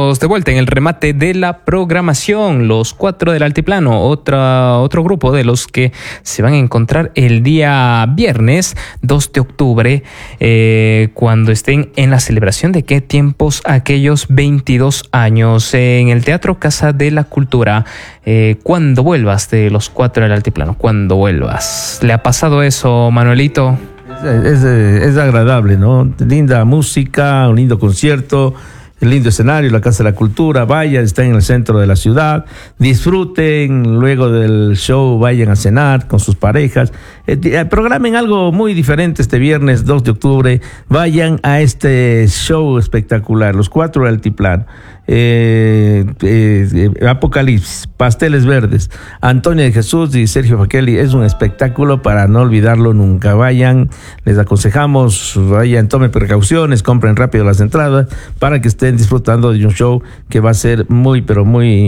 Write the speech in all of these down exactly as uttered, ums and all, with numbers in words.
Estamos de vuelta en el remate de la programación. Los cuatro del Altiplano, otra, otro grupo de los que se van a encontrar el día viernes dos de octubre, eh, cuando estén en la celebración de qué tiempos aquellos veintidós años en el Teatro Casa de la Cultura. Eh, cuando vuelvas de los cuatro del Altiplano, cuando vuelvas. ¿Le ha pasado eso, Manuelito? Es, es, es agradable, ¿no? Linda música, un lindo concierto, el lindo escenario, la Casa de la Cultura. Vayan, están en el centro de la ciudad, disfruten, luego del show vayan a cenar con sus parejas, eh, programen algo muy diferente este viernes dos de octubre, vayan a este show espectacular, los cuatro del Altiplano. Eh, eh, Apocalipsis, Pasteles Verdes, Antonia de Jesús y Sergio Fakeli. Es un espectáculo para no olvidarlo nunca. Vayan, les aconsejamos, vayan, tomen precauciones, compren rápido las entradas para que estén disfrutando de un show que va a ser muy pero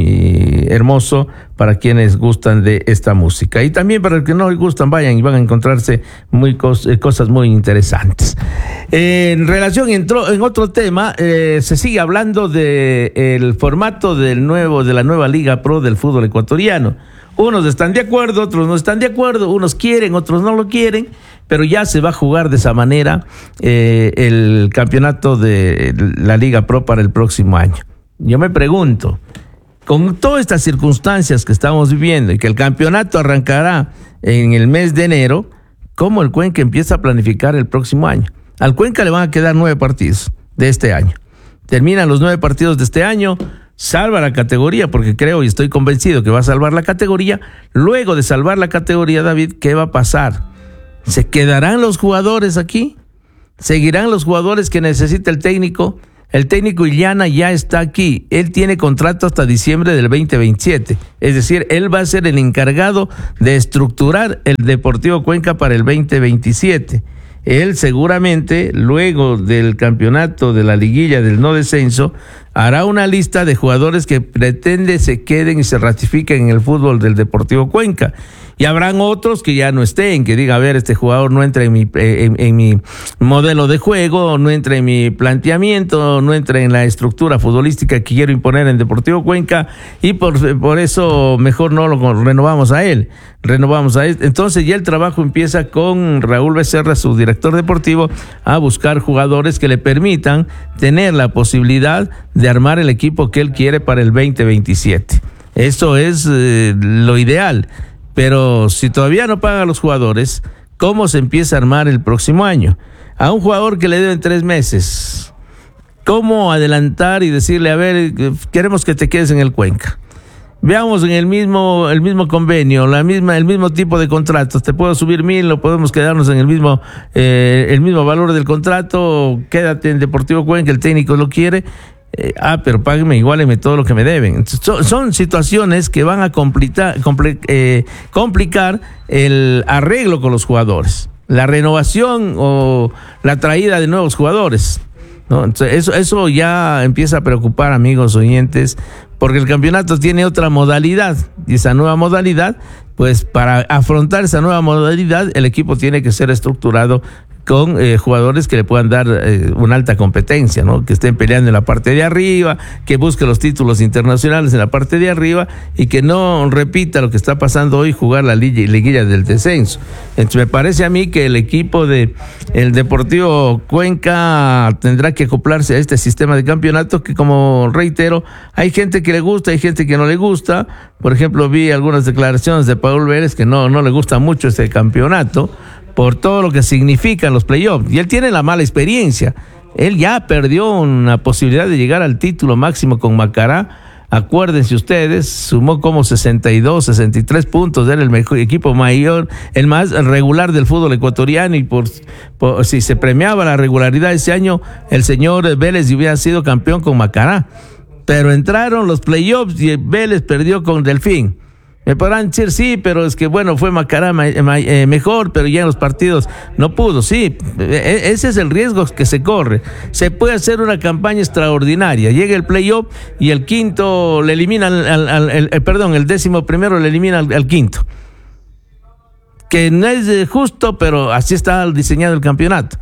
muy hermoso para quienes gustan de esta música, y también para los que no les gustan, vayan y van a encontrarse muy cos, eh, cosas muy interesantes. Eh, en relación, entró en otro tema, eh, se sigue hablando de el formato del nuevo, de la nueva Liga Pro del fútbol ecuatoriano. Unos están de acuerdo, otros no están de acuerdo, unos quieren, otros no lo quieren, pero ya se va a jugar de esa manera eh, el campeonato de la Liga Pro para el próximo año. Yo me pregunto, con todas estas circunstancias que estamos viviendo y que el campeonato arrancará en el mes de enero, ¿cómo el Cuenca empieza a planificar el próximo año? Al Cuenca le van a quedar nueve partidos de este año. Terminan los nueve partidos de este año, salva la categoría, porque creo y estoy convencido que va a salvar la categoría. Luego de salvar la categoría, David, ¿qué va a pasar? ¿Se quedarán los jugadores aquí? ¿Seguirán los jugadores que necesita el técnico? El técnico Illana ya está aquí. Él tiene contrato hasta diciembre del veinte veintisiete. Es decir, él va a ser el encargado de estructurar el Deportivo Cuenca para el veinte veintisiete. Él seguramente, luego del campeonato de la liguilla del no descenso, hará una lista de jugadores que pretende se queden y se ratifiquen en el fútbol del Deportivo Cuenca. Y habrán otros que ya no estén, que diga, a ver, este jugador no entra en mi, en, en mi modelo de juego, no entra en mi planteamiento, no entra en la estructura futbolística que quiero imponer en Deportivo Cuenca, y por, por eso mejor no lo renovamos a él. Renovamos a él. Entonces ya el trabajo empieza con Raúl Becerra, su director deportivo, a buscar jugadores que le permitan tener la posibilidad de armar el equipo que él quiere para el veinte veintisiete. Eso es eh, lo ideal. Pero si todavía no pagan a los jugadores, ¿cómo se empieza a armar el próximo año? A un jugador que le deben tres meses, ¿cómo adelantar y decirle, a ver, queremos que te quedes en el Cuenca? Veamos en el mismo, el mismo convenio, la misma, el mismo tipo de contratos. Te puedo subir mil, o podemos quedarnos en el mismo, eh, el mismo valor del contrato. Quédate en Deportivo Cuenca, el técnico lo quiere. Eh, ah, pero páguenme, igualenme todo lo que me deben. Entonces, son, son situaciones que van a complicar, compli- eh, complicar el arreglo con los jugadores, la renovación o la traída de nuevos jugadores, ¿no? Entonces, eso, eso ya empieza a preocupar, amigos oyentes, porque el campeonato tiene otra modalidad, y esa nueva modalidad, pues para afrontar esa nueva modalidad, el equipo tiene que ser estructurado con eh, jugadores que le puedan dar eh, una alta competencia, ¿no? Que estén peleando en la parte de arriba, que busquen los títulos internacionales en la parte de arriba, y que no repita lo que está pasando hoy, jugar la liguilla del descenso. Entonces me parece a mí que el equipo de el Deportivo Cuenca tendrá que acoplarse a este sistema de campeonato que, como reitero, hay gente que le gusta, hay gente que no le gusta. Por ejemplo, vi algunas declaraciones de Paul Vélez que no, no le gusta mucho este campeonato por todo lo que significan los playoffs, y él tiene la mala experiencia. Él ya perdió una posibilidad de llegar al título máximo con Macará. Acuérdense ustedes, sumó como sesenta y dos, sesenta y tres puntos, era el mejor equipo mayor, el más regular del fútbol ecuatoriano, y por, por si se premiaba la regularidad ese año, el señor Vélez hubiera sido campeón con Macará. Pero entraron los playoffs y Vélez perdió con Delfín. Me podrán decir, sí, pero es que bueno, fue Macará eh, mejor, pero ya en los partidos no pudo. Sí, ese es el riesgo que se corre. Se puede hacer una campaña extraordinaria. Llega el playoff y el quinto le elimina al, al, al el, perdón, el décimo primero le elimina al, al quinto. Que no es justo, pero así está diseñado el campeonato.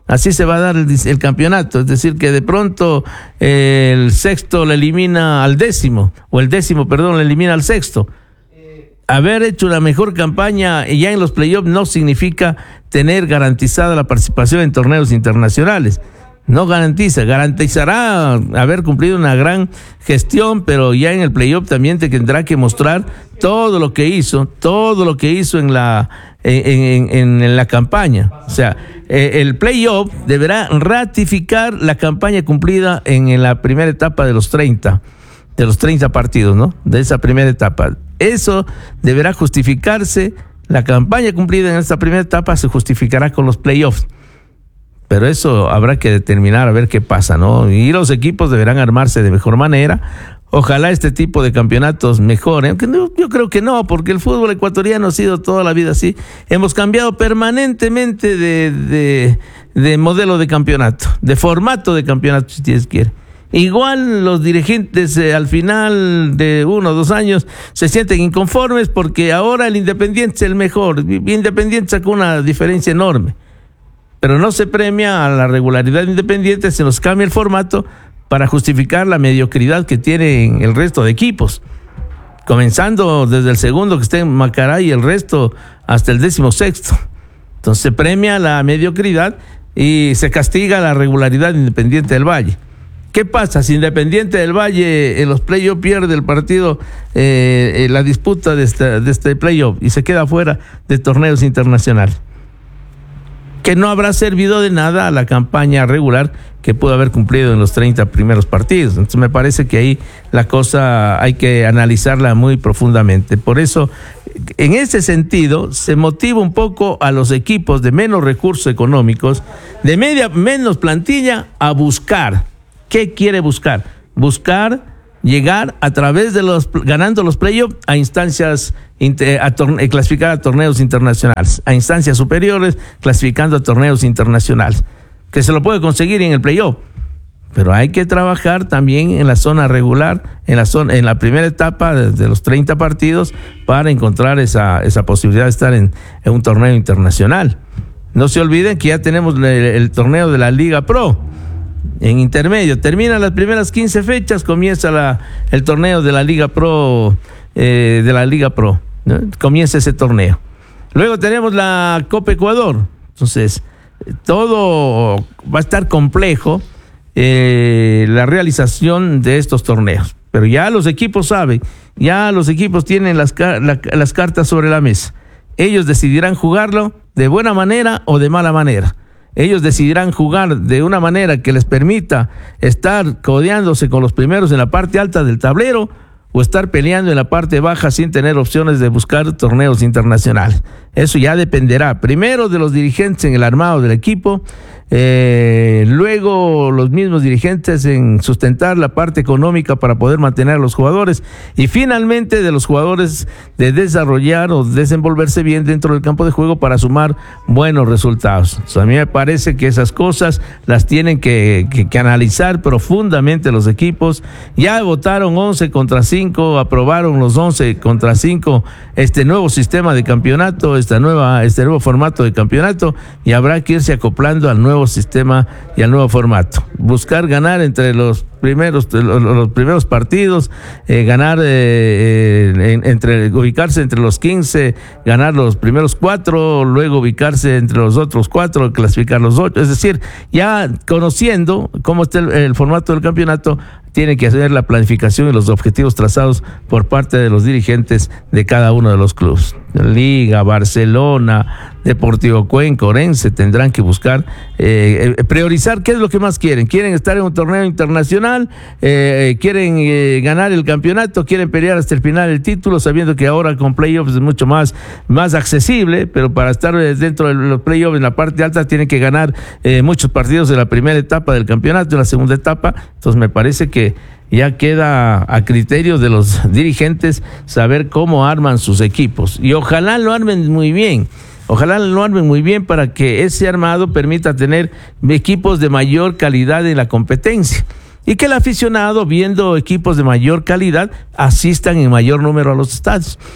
Así se va a dar el, el campeonato, es decir, que de pronto eh, el sexto le elimina al décimo, o el décimo, perdón, le elimina al sexto. Haber hecho una mejor campaña ya en los playoffs no significa tener garantizada la participación en torneos internacionales. No garantiza, garantizará haber cumplido una gran gestión, pero ya en el playoff también te tendrá que mostrar todo lo que hizo, todo lo que hizo en la en, en, en la campaña. O sea, eh, el playoff deberá ratificar la campaña cumplida en, en la primera etapa de los treinta, de los treinta partidos, ¿no? De esa primera etapa. Eso deberá justificarse, la campaña cumplida en esta primera etapa se justificará con los playoffs. Pero eso habrá que determinar a ver qué pasa, ¿no? Y los equipos deberán armarse de mejor manera. Ojalá este tipo de campeonatos mejoren, aunque no, yo creo que no, porque el fútbol ecuatoriano ha sido toda la vida así. Hemos cambiado permanentemente de, de, de modelo de campeonato, de formato de campeonato, si Dios quiere. Igual los dirigentes eh, al final de uno o dos años se sienten inconformes porque ahora el Independiente es el mejor. Independiente sacó una diferencia enorme. Pero no se premia a la regularidad de Independiente, se nos cambia el formato para justificar la mediocridad que tienen el resto de equipos. Comenzando desde el segundo que está en Macará y el resto hasta el décimo sexto. Entonces se premia la mediocridad y se castiga la regularidad de Independiente del Valle. ¿Qué pasa si Independiente del Valle en los playoffs pierde el partido, eh, la disputa de este, de este playoff y se queda fuera de torneos internacionales? Que no habrá servido de nada a la campaña regular que pudo haber cumplido en los treinta primeros partidos. Entonces me parece que ahí la cosa hay que analizarla muy profundamente. Por eso, en ese sentido, se motiva un poco a los equipos de menos recursos económicos, de media menos plantilla, a buscar. ¿Qué quiere buscar? Buscar llegar a través de los, ganando los playoffs a instancias, a torne, clasificar a torneos internacionales, a instancias superiores, clasificando a torneos internacionales, que se lo puede conseguir en el playoff, pero hay que trabajar también en la zona regular, en la zona, en la primera etapa de, de los treinta partidos, para encontrar esa, esa posibilidad de estar en, en un torneo internacional. No se olviden que ya tenemos el, el torneo de la Liga Pro, en intermedio, terminan las primeras quince fechas, comienza la, el torneo de la Liga Pro, eh, de la Liga Pro, ¿no? Comienza ese torneo. Luego tenemos la Copa Ecuador, entonces todo va a estar complejo, eh, la realización de estos torneos, pero ya los equipos saben, ya los equipos tienen las, la, las cartas sobre la mesa. Ellos decidirán jugarlo de buena manera o de mala manera. Ellos decidirán jugar de una manera que les permita estar codeándose con los primeros en la parte alta del tablero o estar peleando en la parte baja sin tener opciones de buscar torneos internacionales. Eso ya dependerá primero de los dirigentes en el armado del equipo, eh, luego los mismos dirigentes en sustentar la parte económica para poder mantener a los jugadores y finalmente de los jugadores de desarrollar o desenvolverse bien dentro del campo de juego para sumar buenos resultados. O sea, a mí me parece que esas cosas las tienen que, que, que analizar profundamente los equipos. Ya votaron once contra cinco, aprobaron los once contra cinco este nuevo sistema de campeonato, esta nueva, este nuevo formato de campeonato, y habrá que irse acoplando al nuevo sistema y al nuevo formato. Buscar ganar entre los primeros los, los primeros partidos, eh, ganar eh, en, entre ubicarse entre los quince, ganar los primeros cuatro, luego ubicarse entre los otros cuatro, clasificar los ocho. Es decir, ya conociendo cómo está el, el formato del campeonato, tiene que hacer la planificación y los objetivos trazados por parte de los dirigentes de cada uno de los clubes. Liga, Barcelona, Deportivo Cuenca, Orense, tendrán que buscar eh, priorizar qué es lo que más quieren. Quieren estar en un torneo internacional, eh, quieren eh, ganar el campeonato, quieren pelear hasta el final el título, sabiendo que ahora con playoffs es mucho más, más accesible, pero para estar dentro de los playoffs en la parte alta tienen que ganar eh, muchos partidos de la primera etapa del campeonato, en la segunda etapa. Entonces me parece que ya queda a criterio de los dirigentes saber cómo arman sus equipos, y ojalá lo armen muy bien. Ojalá lo armen muy bien para que ese armado permita tener equipos de mayor calidad en la competencia y que el aficionado, viendo equipos de mayor calidad, asistan en mayor número a los estadios.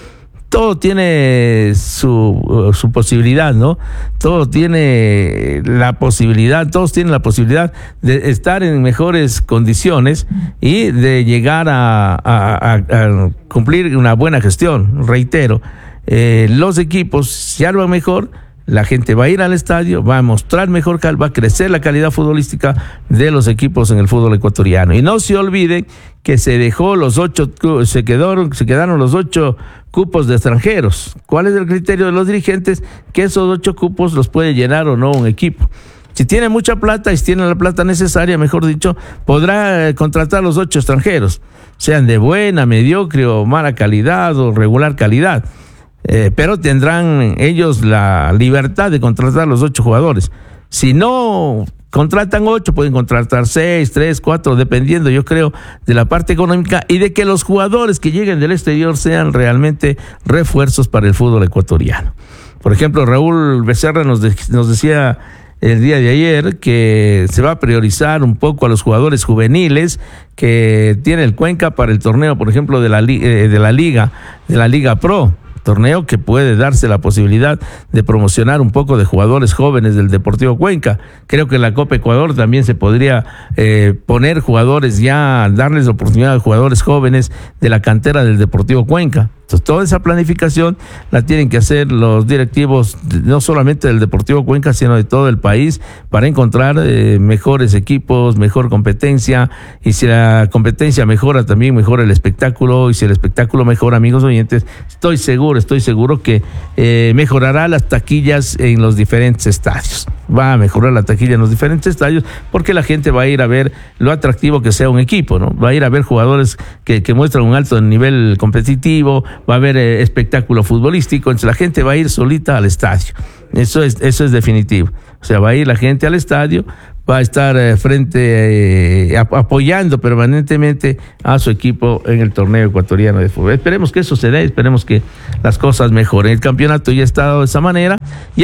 todo tiene su, su posibilidad, ¿no? Todo tiene la posibilidad, todos tienen la posibilidad de estar en mejores condiciones y de llegar a, a, a, a cumplir una buena gestión. Reitero, eh, los equipos se arman mejor, la gente va a ir al estadio, va a mostrar mejor, va a crecer la calidad futbolística de los equipos en el fútbol ecuatoriano. Y no se olviden que se dejó los ocho, se quedaron, se quedaron los ocho cupos de extranjeros. ¿Cuál es el criterio de los dirigentes? Que esos ocho cupos los puede llenar o no un equipo. Si tiene mucha plata y si tiene la plata necesaria, mejor dicho, podrá contratar los ocho extranjeros, sean de buena, mediocre o mala calidad o regular calidad. Eh, pero tendrán ellos la libertad de contratar los ocho jugadores. Si no contratan ocho, pueden contratar seis, tres, cuatro, dependiendo, yo creo, de la parte económica y de que los jugadores que lleguen del exterior sean realmente refuerzos para el fútbol ecuatoriano. Por ejemplo, Raúl Becerra nos, de, nos decía el día de ayer que se va a priorizar un poco a los jugadores juveniles que tiene el Cuenca para el torneo, por ejemplo, de la, eh, de la Liga, de la Liga Pro. Torneo que puede darse la posibilidad de promocionar un poco de jugadores jóvenes del Deportivo Cuenca. Creo que en la Copa Ecuador también se podría eh, poner jugadores ya, darles la oportunidad a jugadores jóvenes de la cantera del Deportivo Cuenca. Entonces, toda esa planificación la tienen que hacer los directivos, no solamente del Deportivo Cuenca, sino de todo el país, para encontrar eh, mejores equipos, mejor competencia, y si la competencia mejora, también mejora el espectáculo, y si el espectáculo mejora, amigos oyentes, estoy seguro, estoy seguro que eh, mejorará las taquillas en los diferentes estadios. Va a mejorar la taquilla en los diferentes estadios, porque la gente va a ir a ver lo atractivo que sea un equipo, ¿no? Va a ir a ver jugadores que, que muestran un alto nivel competitivo, va a haber eh, espectáculo futbolístico, entonces la gente va a ir solita al estadio. Eso es, eso es definitivo. O sea, va a ir la gente al estadio, va a estar eh, frente, eh, apoyando permanentemente a su equipo en el torneo ecuatoriano de fútbol. Esperemos que eso se dé, esperemos que las cosas mejoren. El campeonato ya está dado de esa manera y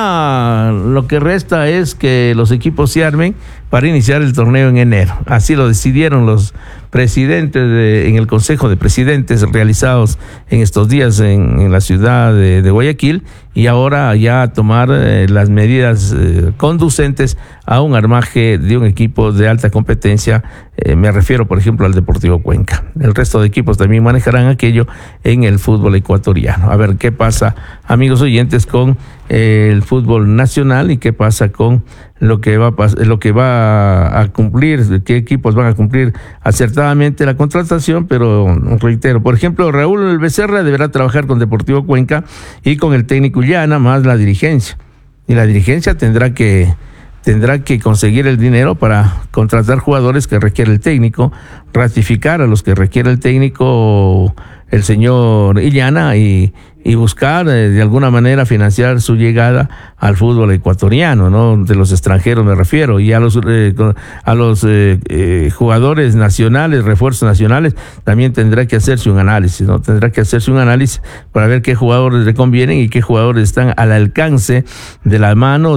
ahora lo que resta es que los equipos se armen para iniciar el torneo en enero. Así lo decidieron los presidentes de, en el Consejo de Presidentes realizados en estos días en, en la ciudad de, de Guayaquil, y ahora ya tomar eh, las medidas eh, conducentes a un armaje de un equipo de alta competencia. Eh, me refiero, por ejemplo, al Deportivo Cuenca. El resto de equipos también manejarán aquello en el fútbol ecuatoriano. A ver qué pasa, amigos oyentes, con eh, el fútbol nacional y qué pasa con lo que va a, lo que va a cumplir, qué equipos van a cumplir acertadamente la contratación. Pero reitero, por ejemplo, Raúl Becerra deberá trabajar con Deportivo Cuenca y con el técnico Ullana, más la dirigencia. Y la dirigencia tendrá que tendrá que conseguir el dinero para contratar jugadores que requiere el técnico, ratificar a los que requiere el técnico, el señor Illana, y, y buscar eh, de alguna manera financiar su llegada al fútbol ecuatoriano, ¿no? De los extranjeros me refiero, y a los eh, a los eh, eh, jugadores nacionales, refuerzos nacionales, también tendrá que hacerse un análisis, ¿no? Tendrá que hacerse un análisis para ver qué jugadores le convienen y qué jugadores están al alcance de la mano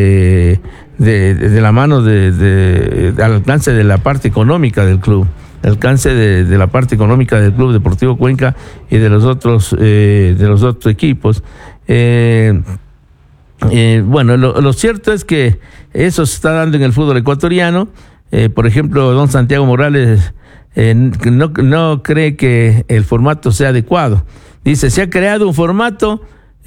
de de, de, de la mano de, de, de al alcance de la parte económica del club. Alcance de, de la parte económica del Club Deportivo Cuenca y de los otros eh, de los otros equipos. Eh, eh, bueno, lo, lo cierto es que eso se está dando en el fútbol ecuatoriano. Eh, por ejemplo, don Santiago Morales eh, no, no cree que el formato sea adecuado. Dice, se ha creado un formato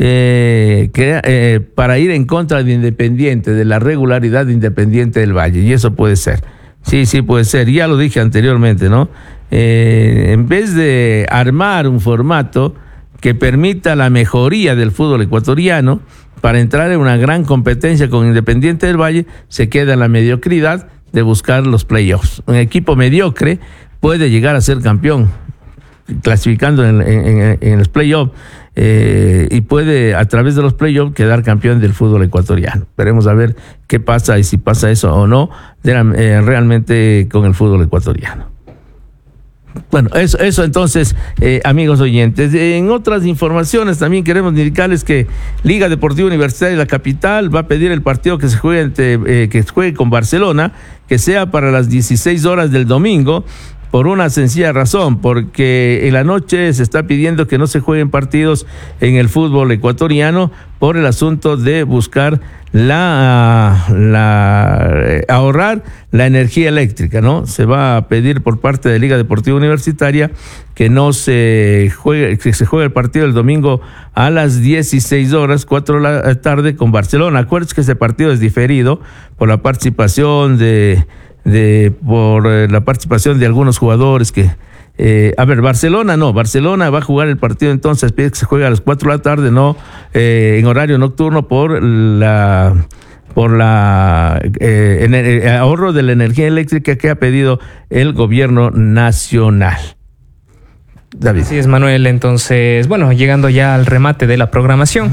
eh, que, eh, para ir en contra de Independiente, de la regularidad de Independiente del Valle, y eso puede ser. Sí, sí puede ser, ya lo dije anteriormente, ¿no? Eh, en vez de armar un formato que permita la mejoría del fútbol ecuatoriano para entrar en una gran competencia con Independiente del Valle, se queda en la mediocridad de buscar los playoffs. Un equipo mediocre puede llegar a ser campeón, clasificando en, en, en los playoffs, eh, y puede a través de los playoffs quedar campeón del fútbol ecuatoriano. Veremos a ver qué pasa y si pasa eso o no de, eh, realmente con el fútbol ecuatoriano. Bueno, eso, eso entonces, eh, amigos oyentes. En otras informaciones también queremos indicarles que Liga Deportiva Universitaria de la Capital va a pedir el partido que se juegue, entre, eh, que se juegue con Barcelona, que sea para las dieciséis horas del domingo, por una sencilla razón, porque en la noche se está pidiendo que no se jueguen partidos en el fútbol ecuatoriano por el asunto de buscar la, la eh, ahorrar la energía eléctrica, ¿no? Se va a pedir por parte de Liga Deportiva Universitaria que no se juegue, que se juegue el partido el domingo a las dieciséis horas, cuatro de la tarde con Barcelona. Acuérdense que ese partido es diferido por la participación de de por eh, la participación de algunos jugadores que eh, a ver, Barcelona no, Barcelona va a jugar el partido entonces, pide que se juegue a las cuatro de la tarde, no eh, en horario nocturno por la por la eh, en el ahorro de la energía eléctrica que ha pedido el gobierno nacional. David. Así es, Manuel. Entonces, bueno, llegando ya al remate de la programación,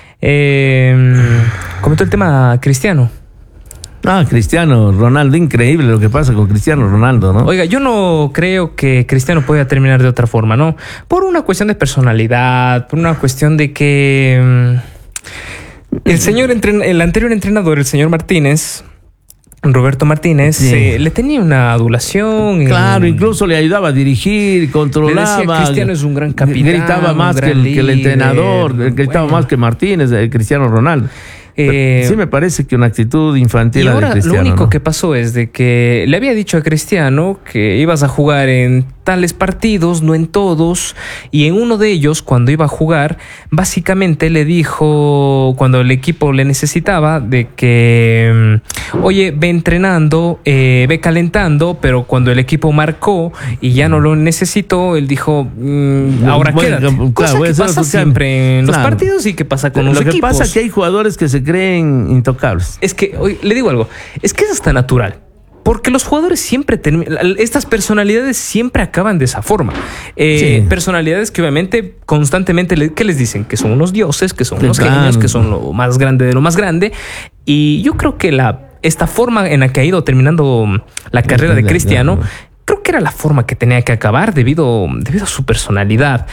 eh, comentó el tema Cristiano. Ah, Cristiano Ronaldo, increíble lo que pasa con Cristiano Ronaldo, ¿no? Oiga, yo no creo que Cristiano pueda terminar de otra forma, ¿no? Por una cuestión de personalidad, por una cuestión de que um, el señor, entren- el anterior entrenador, el señor Martínez, Roberto Martínez, sí. eh, le tenía una adulación. Claro, y, incluso le ayudaba a dirigir, controlaba. Le decía, Cristiano es un gran capitán. Gritaba más que el, que el entrenador, gritaba bueno. más que Martínez, el Cristiano Ronaldo. Eh, sí me parece que una actitud infantil y ahora de Cristiano. Lo único ¿no? que pasó es de que le había dicho a Cristiano que ibas a jugar en tales partidos, no en todos, y en uno de ellos, cuando iba a jugar, básicamente le dijo, cuando el equipo le necesitaba, de que, oye, ve entrenando, eh, ve calentando, pero cuando el equipo marcó y ya no lo necesitó, él dijo, mmm, ahora bueno, quédate. Claro, cosa que pasa eso, siempre en claro. los partidos y que pasa con lo los que equipos. Lo que pasa es que hay jugadores que se creen intocables. Es que, oye, le digo algo, es que es hasta natural. Porque los jugadores siempre terminan, estas personalidades siempre acaban de esa forma. Eh, sí. Personalidades que obviamente constantemente, le, ¿qué les dicen? Que son unos dioses, que son unos claro. genios, que son lo más grande de lo más grande. Y yo creo que la, esta forma en la que ha ido terminando la carrera de Cristiano, creo que era la forma que tenía que acabar debido, debido a su personalidad.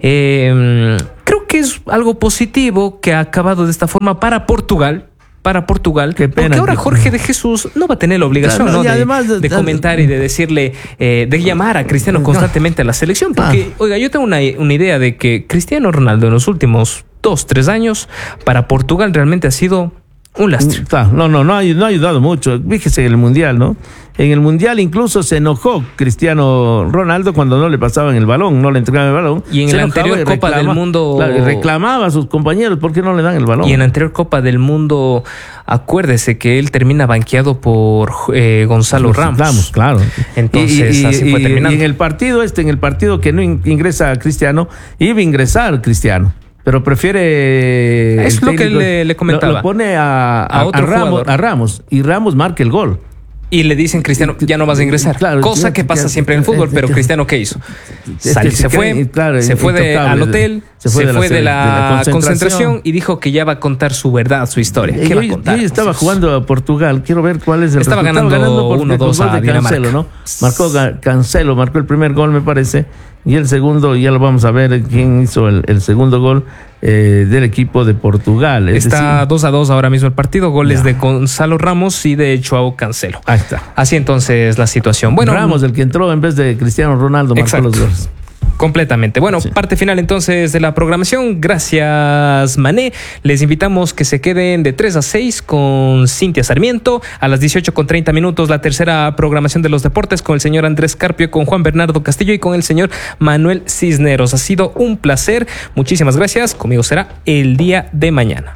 Eh, creo que es algo positivo que ha acabado de esta forma para Portugal. Para Portugal, Qué pena porque ahora que... Jorge de Jesús no va a tener la obligación claro, ¿no? de, además de, de comentar y de decirle, eh, de llamar a Cristiano constantemente a la selección, porque, ah. oiga, yo tengo una, una idea de que Cristiano Ronaldo en los últimos dos, tres años, para Portugal realmente ha sido un lastre. No, no, no ha, no ha ayudado mucho. Fíjese en el Mundial, ¿no? En el Mundial incluso se enojó Cristiano Ronaldo cuando no le pasaban el balón, no le entregaban el balón. Y en se la anterior Copa reclama, del Mundo... Claro, reclamaba a sus compañeros, ¿por qué no le dan el balón? Y en la anterior Copa del Mundo, acuérdese que él termina banqueado por eh, Gonzalo Ramos. Ramos, claro. Entonces, y, y, así fue y, terminando. Y en el partido este, en el partido que no ingresa Cristiano, iba a ingresar Cristiano. Pero prefiere... Es lo que le, le comentaba. Lo, lo pone a, a, a, otro a, Ramos, a Ramos y Ramos marca el gol. Y le dicen, Cristiano, ya no vas a ingresar. Claro, cosa que pasa siempre en el fútbol, pero Cristiano, ¿qué hizo? Sal, se fue, claro, se fue de, al hotel, se fue, se de, fue la, de, la, de la concentración. concentración y dijo que ya va a contar su verdad, su historia. ¿Qué yo, va a contar? Yo estaba jugando a Portugal, quiero ver cuál es el estaba resultado. Ganando uno dos a Dinamarca. Cancelo, ¿no? Marcó Cancelo, marcó el primer gol, me parece. Y el segundo, ya lo vamos a ver quién hizo el, el segundo gol eh, del equipo de Portugal. Es está dos a dos ahora mismo el partido, goles ya. de Gonzalo Ramos y de Joao Cancelo. Ahí está. Así entonces la situación. Bueno, Ramos, el que entró en vez de Cristiano Ronaldo, marcó exacto. los goles. Completamente. Bueno, sí. parte final entonces de la programación. Gracias, Mané. Les invitamos que se queden de tres a seis con Cintia Sarmiento. A las dieciocho con treinta minutos, la tercera programación de los deportes con el señor Andrés Carpio, con Juan Bernardo Castillo y con el señor Manuel Cisneros. Ha sido un placer. Muchísimas gracias. Conmigo será el día de mañana.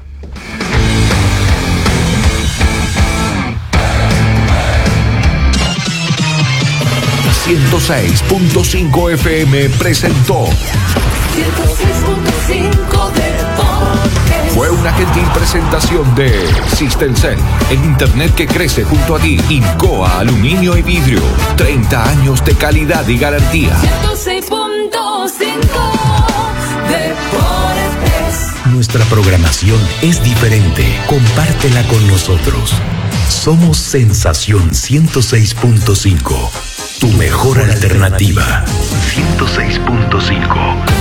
ciento seis punto cinco F M presentó ciento seis punto cinco Deportes. Fue una gentil presentación de Sistencel, el internet que crece junto a ti. Incoa Aluminio y Vidrio, treinta años de calidad y garantía. ciento seis punto cinco Deportes. Nuestra programación es diferente. Compártela con nosotros. Somos Sensación ciento seis punto cinco. Tu mejor alternativa. ciento seis punto cinco.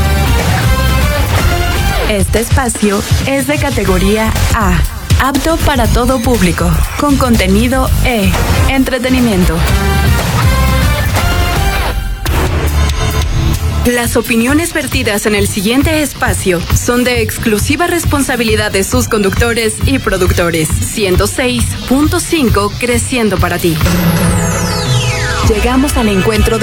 Este espacio es de categoría A, apto para todo público, con contenido E, entretenimiento. Las opiniones vertidas en el siguiente espacio son de exclusiva responsabilidad de sus conductores y productores. ciento seis punto cinco creciendo para ti. Llegamos al encuentro de